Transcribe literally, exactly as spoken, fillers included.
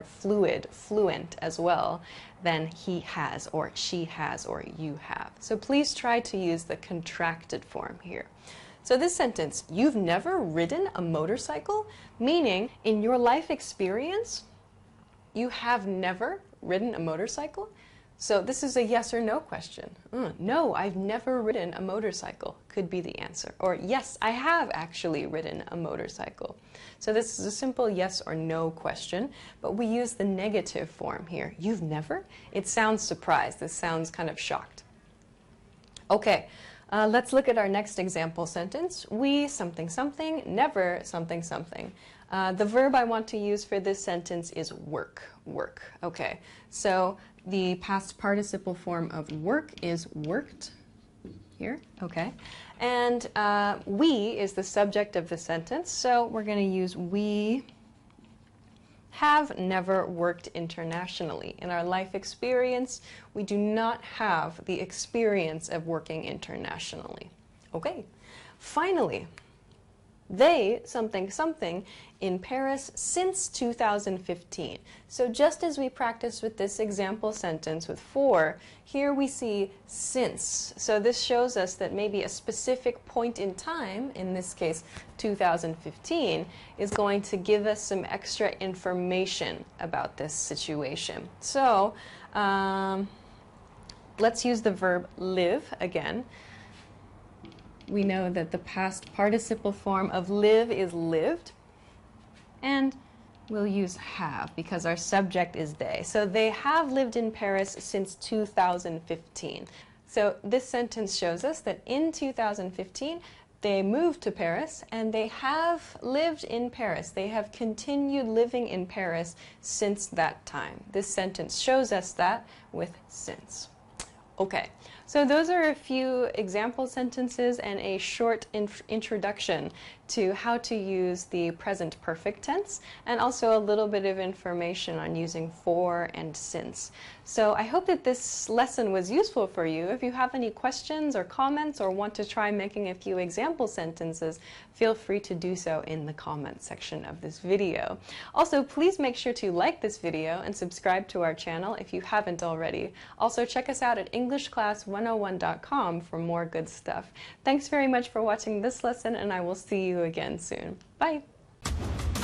fluid, fluent as well than he has or she has or you have. So please try to use the contracted form here. So this sentence, you've never ridden a motorcycle, meaning in your life experience, you have never ridden a motorcycle. So this is a yes or no question. Mm, no, I've never ridden a motorcycle could be the answer. Or yes, I have actually ridden a motorcycle. So this is a simple yes or no question, but we use the negative form here. You've never? It sounds surprised. This sounds kind of shocked. Okay, uh, let's look at our next example sentence. We something something, never something something. Uh, the verb I want to use for this sentence is work, work. Okay, so the past participle form of work is worked here, okay? And uh, we is the subject of the sentence, so we're going to use we have never worked internationally. In our life experience, we do not have the experience of working internationally. Okay, finally, they something something in Paris since two thousand fifteen. So just as we practiced with this example sentence with for, here we see since. So this shows us that maybe a specific point in time, in this case two thousand fifteen, is going to give us some extra information about this situation. So um, let's use the verb live again. We know that the past participle form of live is lived, and we'll use have because our subject is they. So they have lived in Paris since two thousand fifteen. So this sentence shows us that in two thousand fifteen, they moved to Paris and they have lived in Paris. They have continued living in Paris since that time. This sentence shows us that with since. Okay, so those are a few example sentences and a short in introduction to how to use the present perfect tense, and also a little bit of information on using for and since. So I hope that this lesson was useful for you. If you have any questions or comments or want to try making a few example sentences, feel free to do so in the comments section of this video. Also, please make sure to like this video and subscribe to our channel if you haven't already. Also, check us out at English Class one oh one dot com for more good stuff. Thanks very much for watching this lesson, and I will see you again soon. Bye!